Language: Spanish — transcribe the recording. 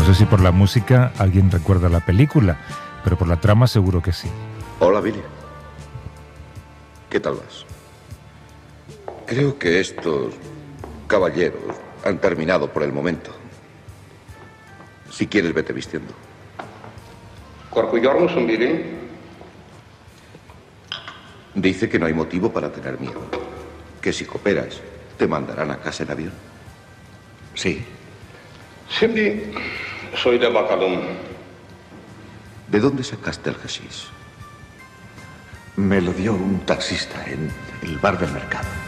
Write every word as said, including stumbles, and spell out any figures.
sé si por la música alguien recuerda la película, pero por la trama seguro que sí. Hola, Billy. ¿Qué tal vas? Creo que estos caballeros han terminado por el momento. Si quieres, vete vistiendo. Corcullor musun, Billy. Dice que no hay motivo para tener miedo. Que si cooperas, te mandarán a casa en avión. Sí. Siempre soy de Bacalún. ¿De dónde sacaste el hashish? Me lo dio un taxista en el bar del mercado.